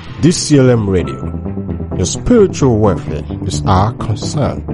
DCLM Radio. Your spiritual welfare is our concern.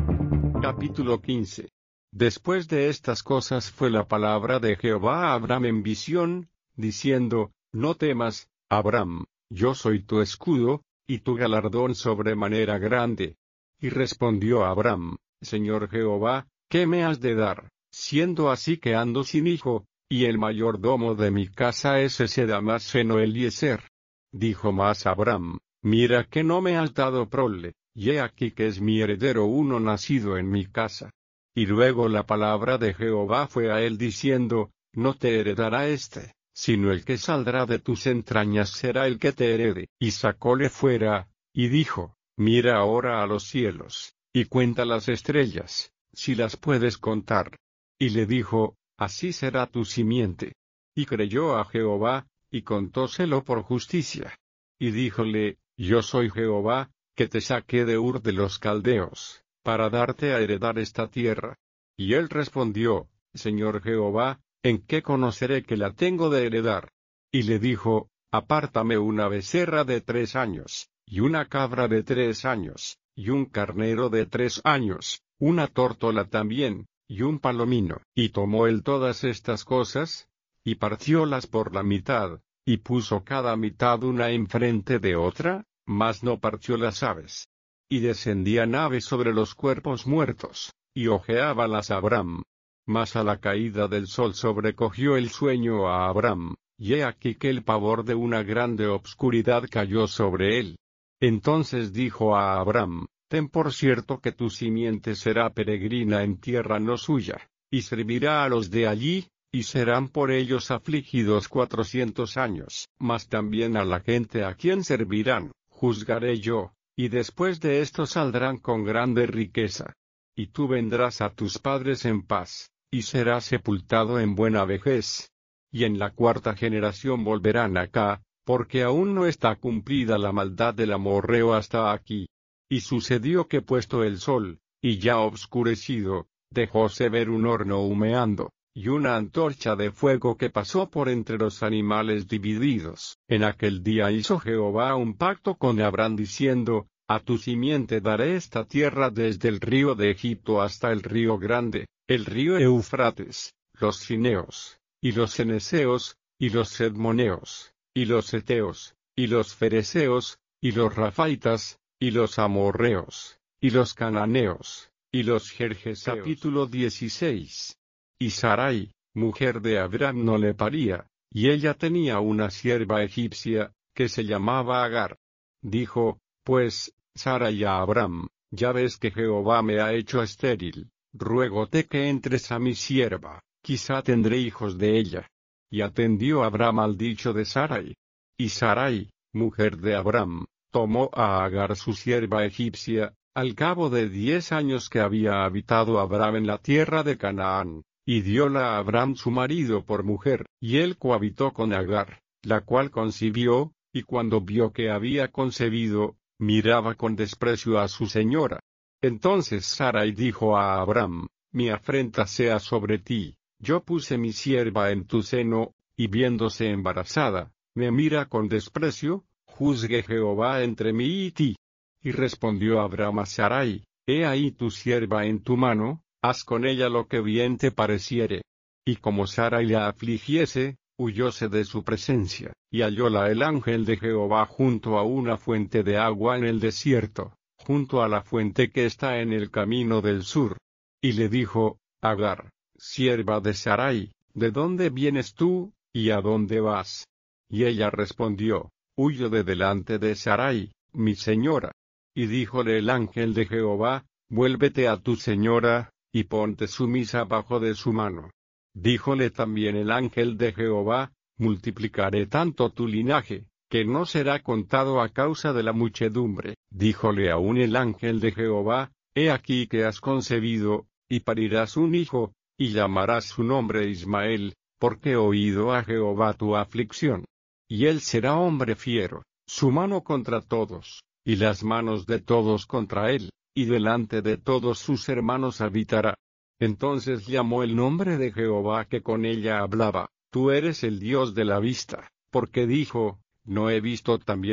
Capítulo 15. Después de estas cosas fue la palabra de Jehová a Abram en visión, diciendo: No temas, Abram, yo soy tu escudo, y tu galardón sobremanera grande. Y respondió Abram: Señor Jehová, ¿qué me has de dar, siendo así que ando sin hijo, y el mayordomo de mi casa es ese Damaseno Eliezer? Dijo más Abram: Mira que no me has dado prole, y he aquí que es mi heredero uno nacido en mi casa. Y luego la palabra de Jehová fue a él diciendo: No te heredará este, sino el que saldrá de tus entrañas será el que te herede. Y sacóle fuera, y dijo: Mira ahora a los cielos, y cuenta las estrellas, si las puedes contar. Y le dijo: Así será tu simiente. Y creyó a Jehová, y contóselo por justicia. Y díjole: Yo soy Jehová, que te saqué de Ur de los Caldeos, para darte a heredar esta tierra. Y él respondió: Señor Jehová, ¿en qué conoceré que la tengo de heredar? Y le dijo: Apártame una becerra de 3 años, y una cabra de 3 años, y un carnero de 3 años, una tórtola también, y un palomino. Y tomó él todas estas cosas, y partiólas por la mitad, y puso cada mitad una enfrente de otra, mas no partió las aves. Y descendían aves sobre los cuerpos muertos, y ojeábalas Abram. Mas a la caída del sol sobrecogió el sueño a Abram, y he aquí que el pavor de una grande obscuridad cayó sobre él. Entonces dijo a Abram: Ten por cierto que tu simiente será peregrina en tierra no suya, y servirá a los de allí, y serán por ellos afligidos 400 años. Mas también a la gente a quien servirán, juzgaré yo, y después de esto saldrán con grande riqueza. Y tú vendrás a tus padres en paz, y serás sepultado en buena vejez. Y en la 4ª generación volverán acá, porque aún no está cumplida la maldad del amorreo hasta aquí. Y sucedió que puesto el sol, y ya obscurecido, dejóse ver un horno humeando, y una antorcha de fuego que pasó por entre los animales divididos. En aquel día hizo Jehová un pacto con Abram diciendo: A tu simiente daré esta tierra desde el río de Egipto hasta el río grande, el río Eufrates, los cineos, y los ceneseos, y los sedmoneos, y los heteos, y los fereceos, y los rafaitas, y los amorreos, y los cananeos, y los gergeseos. Capítulo 16. Y Sarai, mujer de Abram, no le paría, y ella tenía una sierva egipcia, que se llamaba Agar. Dijo, pues, Sarai a Abram: Ya ves que Jehová me ha hecho estéril, ruégote que entres a mi sierva, quizá tendré hijos de ella. Y atendió Abram al dicho de Sarai. Y Sarai, mujer de Abram, tomó a Agar su sierva egipcia, al cabo de 10 años que había habitado Abram en la tierra de Canaán, y dióla a Abram su marido por mujer, y él cohabitó con Agar, la cual concibió, y cuando vio que había concebido, miraba con desprecio a su señora. Entonces Sarai dijo a Abram: Mi afrenta sea sobre ti, yo puse mi sierva en tu seno, y viéndose embarazada, me mira con desprecio, juzgue Jehová entre mí y ti. Y respondió Abram a Sarai: He ahí tu sierva en tu mano, haz con ella lo que bien te pareciere. Y como Sarai la afligiese, huyóse de su presencia, y hallóla el ángel de Jehová junto a una fuente de agua en el desierto, junto a la fuente que está en el camino del sur. Y le dijo: Agar, sierva de Sarai, ¿de dónde vienes tú, y a dónde vas? Y ella respondió: Huyo de delante de Sarai, mi señora. Y díjole el ángel de Jehová: Vuélvete a tu señora, y ponte sumisa bajo de su mano. Díjole también el ángel de Jehová: Multiplicaré tanto tu linaje, que no será contado a causa de la muchedumbre. Díjole aún el ángel de Jehová: He aquí que has concebido, y parirás un hijo, y llamarás su nombre Ismael, porque he oído a Jehová tu aflicción. Y él será hombre fiero, su mano contra todos, y las manos de todos contra él, y delante de todos sus hermanos habitará. Entonces llamó el nombre de Jehová que con ella hablaba: Tú eres el Dios de la vista, porque dijo: No he visto también